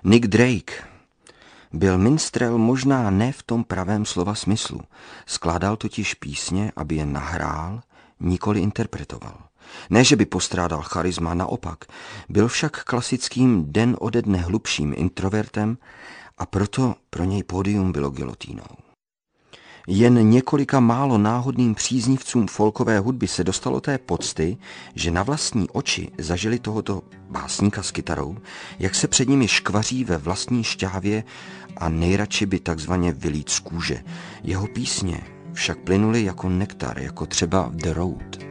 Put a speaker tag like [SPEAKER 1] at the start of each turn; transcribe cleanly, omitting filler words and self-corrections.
[SPEAKER 1] Nick Drake byl minstrel možná ne v tom pravém slova smyslu. Skládal totiž písně, aby je nahrál, nikoli interpretoval. Ne, že by postrádal charisma, naopak. Byl však klasickým den ode dne hlubším introvertem a proto pro něj pódium bylo gilotínou. Jen několika málo náhodným příznivcům folkové hudby se dostalo té pocty, že na vlastní oči zažili tohoto básníka s kytarou, jak se před nimi škvaří ve vlastní šťávě a nejradši by takzvaně vylít z kůže. Jeho písně však plynuly jako nektar, jako třeba The Road.